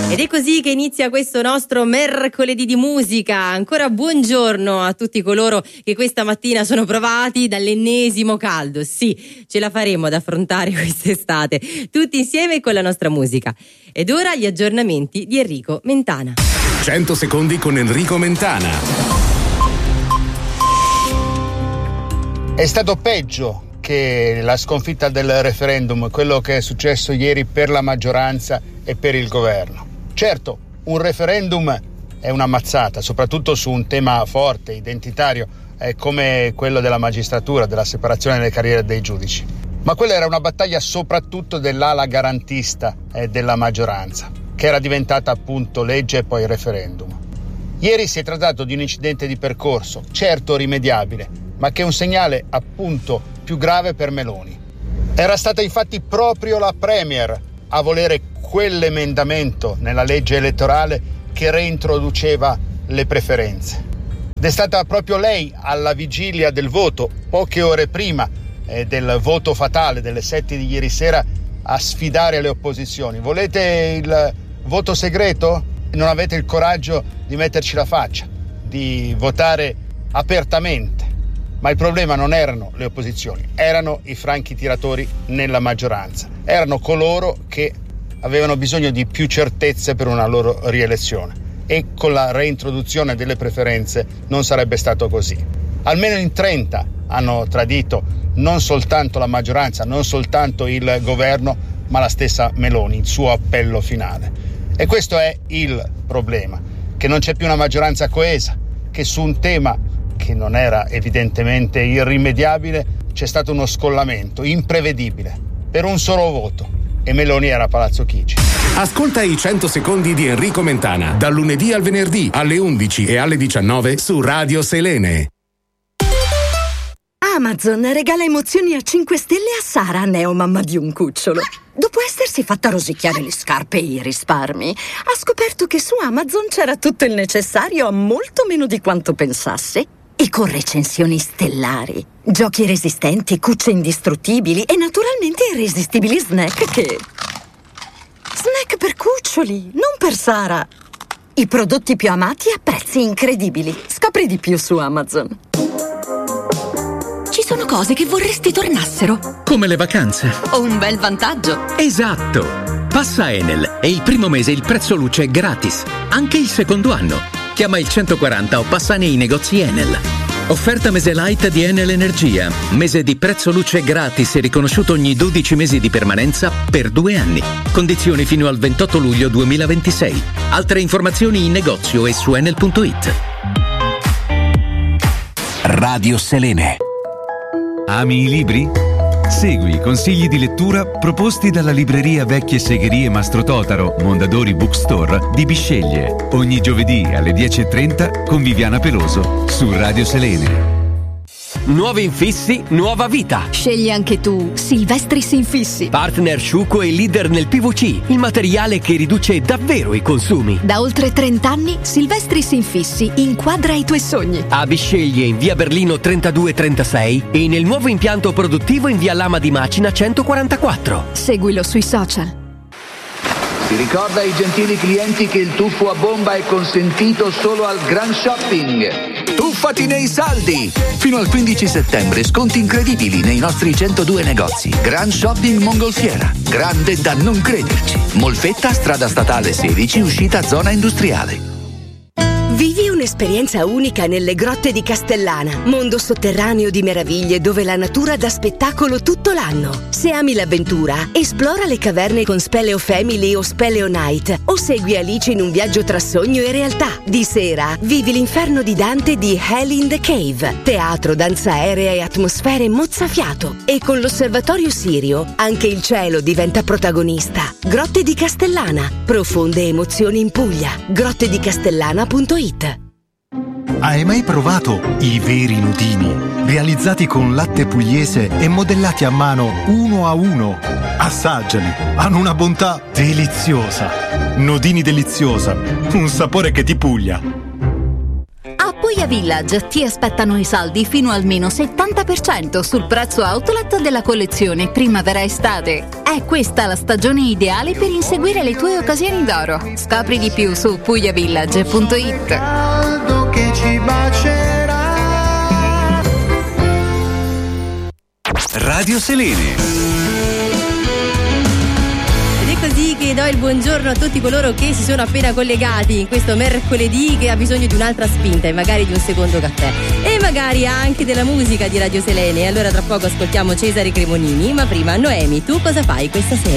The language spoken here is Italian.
Ed è così che inizia questo nostro mercoledì di musica. Ancora buongiorno a tutti coloro che questa mattina sono provati dall'ennesimo caldo. Sì, ce la faremo ad affrontare quest'estate, tutti insieme con la nostra musica. Ed ora gli aggiornamenti di Enrico Mentana. 100 secondi con Enrico Mentana. È stato peggio che la sconfitta del referendum, quello che è successo ieri per la maggioranza e per il governo. Certo, un referendum è una mazzata, soprattutto su un tema forte, identitario, come quello della magistratura, della separazione delle carriere dei giudici. Ma quella era una battaglia soprattutto dell'ala garantista della maggioranza, che era diventata appunto legge e poi referendum. Ieri si è trattato di un incidente di percorso, certo rimediabile, ma che è un segnale appunto più grave per Meloni. Era stata infatti proprio la Premier a volere quell'emendamento nella legge elettorale che reintroduceva le preferenze. Ed è stata proprio lei, alla vigilia del voto, poche ore prima del voto fatale delle 7 di ieri sera, a sfidare le opposizioni. Volete il voto segreto? Non avete il coraggio di metterci la faccia, di votare apertamente. Ma il problema non erano le opposizioni, erano i franchi tiratori nella maggioranza. Erano coloro che avevano bisogno di più certezze per una loro rielezione. E con la reintroduzione delle preferenze non sarebbe stato così. Almeno in 30 hanno tradito non soltanto la maggioranza, non soltanto il governo, ma la stessa Meloni, il suo appello finale. E questo è il problema, che non c'è più una maggioranza coesa, che su un tema che non era evidentemente irrimediabile c'è stato uno scollamento imprevedibile per un solo voto. E Meloni era a Palazzo Chigi. Ascolta i 100 secondi di Enrico Mentana, dal lunedì al venerdì alle 11 e alle 19 su Radio Selene. Amazon regala emozioni a 5 stelle a Sara, neomamma di un cucciolo. Dopo essersi fatta rosicchiare le scarpe e i risparmi, ha scoperto che su Amazon c'era tutto il necessario a molto meno di quanto pensasse. E con recensioni stellari, giochi resistenti, cucce indistruttibili e naturalmente irresistibili snack che... Snack per cuccioli, non per Sara. I prodotti più amati a prezzi incredibili. Scopri di più su Amazon. Ci sono cose che vorresti tornassero. Come le vacanze. O un bel vantaggio. Esatto. Passa Enel e il primo mese il prezzo luce è gratis. Anche il secondo anno. Chiama il 140 o passa nei negozi Enel. Offerta mese light di Enel Energia. Mese di prezzo luce gratis e riconosciuto ogni 12 mesi di permanenza per 2 anni. Condizioni fino al 28 luglio 2026. Altre informazioni in negozio e su enel.it. Radio Selene. Ami i libri? Segui i consigli di lettura proposti dalla libreria Vecchie Segherie Mastro Totaro, Mondadori Bookstore di Bisceglie. Ogni giovedì alle 10:30 con Viviana Peloso su Radio Selene. Nuovi infissi, nuova vita. Scegli anche tu Silvestris Infissi. Partner sciuco e leader nel PVC, il materiale che riduce davvero i consumi. Da oltre 30 anni Silvestris Infissi inquadra i tuoi sogni. A Bisceglie in via Berlino 3236 e nel nuovo impianto produttivo in via Lama di Macina 144. Seguilo sui social. Si ricorda ai gentili clienti che il tuffo a bomba è consentito solo al Grand Shopping. Tuffati nei saldi! Fino al 15 settembre sconti incredibili nei nostri 102 negozi. Grand Shopping Mongolfiera. Grande da non crederci. Molfetta, strada statale 16, uscita zona industriale. Vivi un'esperienza unica nelle grotte di Castellana, mondo sotterraneo di meraviglie dove la natura dà spettacolo tutto l'anno. Se ami l'avventura, esplora le caverne con Speleo Family o Speleo Night o segui Alice in un viaggio tra sogno e realtà. Di sera, vivi l'inferno di Dante di Hell in the Cave, teatro, danza aerea e atmosfere mozzafiato. E con l'osservatorio Sirio, anche il cielo diventa protagonista. Grotte di Castellana, profonde emozioni in Puglia. grottedicastellana.it. Hai mai provato i veri nudini? Realizzati con latte pugliese e modellati a mano uno a uno. Assaggiali, hanno una bontà deliziosa. Nudini deliziosa, un sapore che ti puglia. Appo Puglia Village ti aspettano i saldi fino al meno 70% sul prezzo outlet della collezione primavera-estate. È questa la stagione ideale per inseguire le tue occasioni d'oro. Scopri di più su pugliavillage.it. Radio Selene. Così che do il buongiorno a tutti coloro che si sono appena collegati in questo mercoledì che ha bisogno di un'altra spinta e magari di un secondo caffè e magari anche della musica di Radio Selene. Allora tra poco ascoltiamo Cesare Cremonini, ma prima Noemi, tu cosa fai questa sera?